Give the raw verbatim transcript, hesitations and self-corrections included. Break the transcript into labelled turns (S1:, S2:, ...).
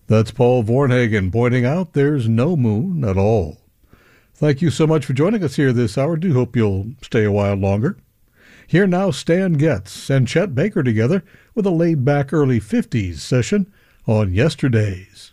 S1: That's Paul Vornhagen pointing out there's no moon at all. Thank you so much for joining us here this hour. Do hope you'll stay a while longer. Here now, Stan Getz and Chet Baker together with a laid-back early fifties session on Yesterdays.